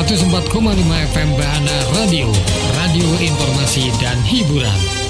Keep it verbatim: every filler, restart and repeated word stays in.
seratus empat koma lima F M Bahana Radio, radio informasi dan hiburan.